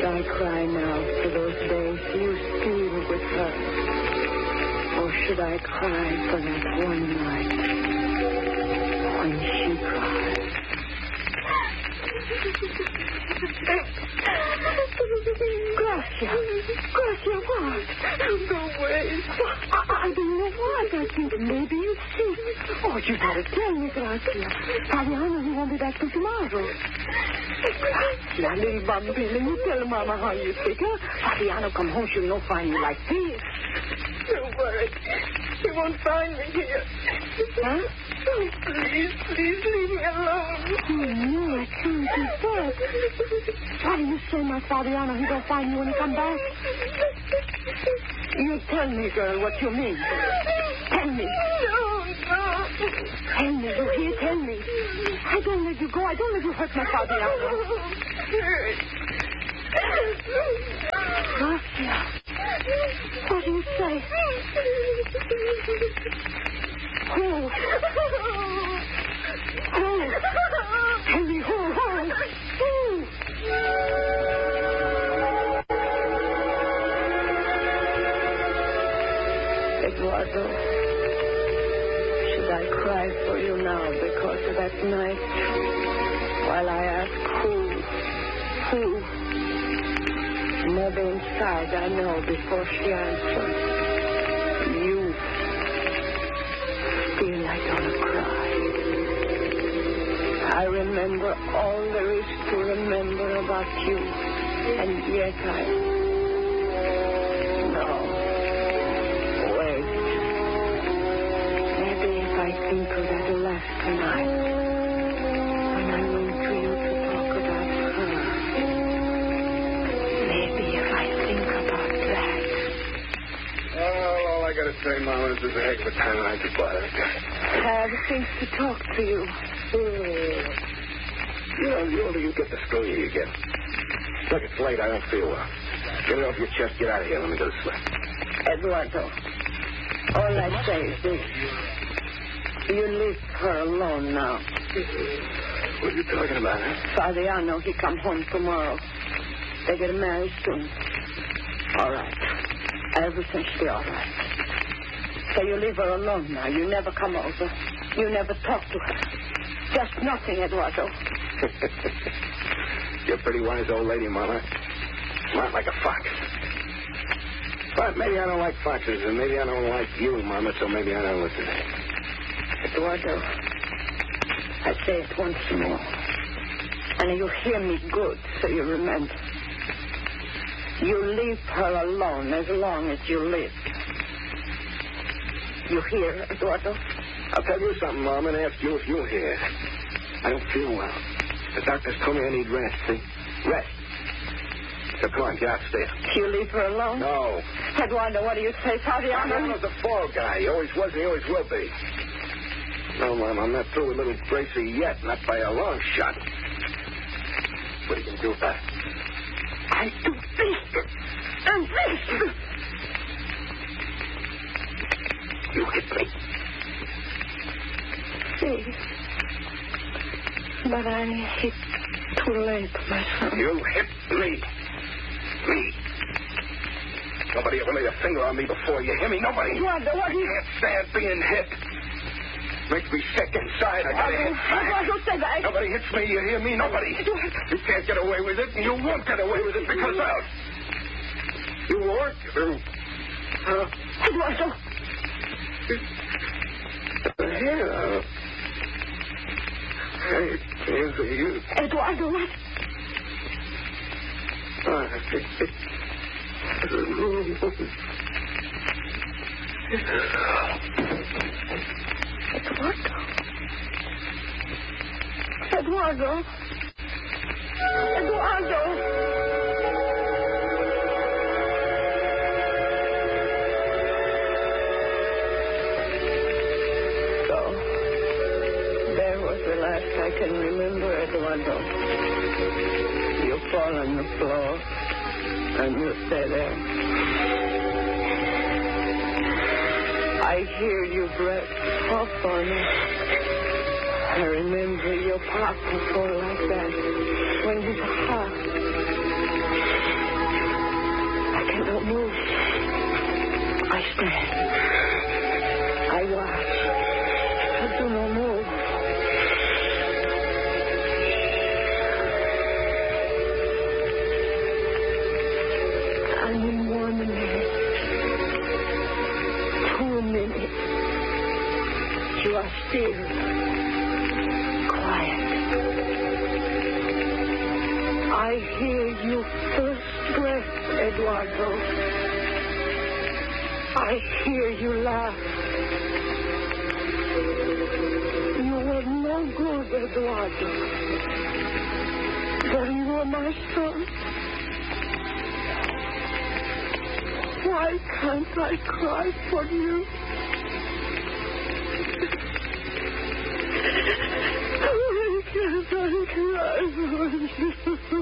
I cry now for those days you steamed with her? Or should I cry for that one night when she cried? Gracia, what? Go away. I don't know what. I think maybe you sick. Oh, you gotta tell me, Gracia. Fabiano, he won't be back till tomorrow. Gracia, little bambina, you tell Mama how you sick, huh? Fabiano come home, she'll not find you like this. Don't worry. He won't find me here. Huh? Oh, please leave me alone. Oh, no, I can't do that. Why do you say, my Fabiano, he don't find you when he come back? You tell me, girl, what you mean. Tell me. No. Tell me, you hear? Tell me. I don't let you go. I don't let you hurt my Fabiano. Gracia, what do you say? Who? Tell me who? Eduardo, should I cry for you now because of that night? While I ask who? Never inside, I know, before she answered. You. Still, I don't cry. I remember all there is to remember about you. And yet No. Wait. Maybe if I think of that last night, when I went to you to talk about her. Maybe if I think about that. Well, all I gotta say, Mama, this is a heck of a time I could bother. I have things to talk to you. You know, the older you get, the screwier you get. Look, it's late. I don't feel well. Get it off your chest. Get out of here. Let me go to sleep. Eduardo, all I say is this. You leave her alone now. What are you talking about, huh? Fabiano, he come home tomorrow. They get married soon. All right. Everything should be all right. So you leave her alone now. You never come over. You never talk to her. Just nothing, Eduardo. You're a pretty wise old lady, Mama. Smart like a fox. But maybe I don't like foxes, and maybe I don't like you, Mama, so maybe I don't listen. Eduardo, I say it once more. And you hear me good, so you remember. You leave her alone as long as you live. You hear, Eduardo? I'll tell you something, Mom, and ask you if you'll hear. I don't feel well. The doctors told me I need rest, see? Rest. So come on, get upstairs. You leave her alone? No. Eduardo, what do you say, Fabiano? Fabiano's a fall guy. He always was and he always will be. No, Mom, I'm not through with little Gracie yet, not by a long shot. What are you going to do about it? I do this and this. You hit me. See, but I hit too late, my son. You hit me. Me. Nobody ever laid a finger on me before. You hear me? Nobody. Eduardo, what I can't stand being hit. Makes me sick inside. I gotta hit back. Eduardo, say that. Nobody hits me. You hear me? Nobody. You can't get away with it, and you won't get away with it because of... You won't. Eduardo. Here. Hey, here's you. Eduardo, what? Eduardo. So, there was the last I can remember, Eduardo. You fall on the floor, and you stay there. I hear your breath soft on me. I remember your papa fall like that when he was hot. still. Quiet. I hear your first breath, Eduardo. I hear you laugh. You were no good, Eduardo. But you were my son. Why can't I cry for you? Why can't I cry for you?